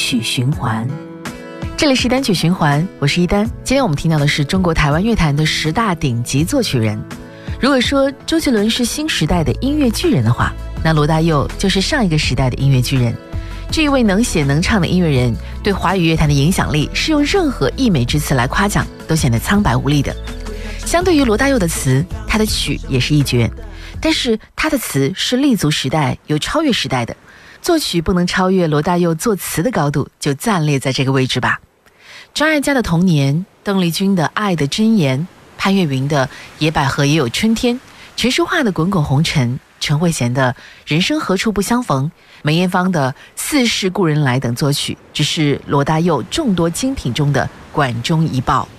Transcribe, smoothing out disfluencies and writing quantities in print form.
曲循环。 这里是单曲循环，我是一丹。今天我们听到的是中国台湾乐坛的10大顶级作曲人。如果说周杰伦是新时代的音乐巨人的话，那罗大佑就是上一个时代的音乐巨人。这一位能写能唱的音乐人，对华语乐坛的影响力是用任何溢美之词来夸奖都显得苍白无力的。相对于罗大佑的词，他的曲也是一绝，但是他的词是立足时代，有超越时代的。作曲不能超越罗大佑作词的高度，就暂列在这个位置吧。张艾嘉的童年，邓丽君的爱的箴言，潘越云的野百合也有春天，陈淑桦的滚滚红尘，陈慧娴的人生何处不相逢，梅艳芳的似是故人来等作曲，只是罗大佑众多精品中的管中一爆。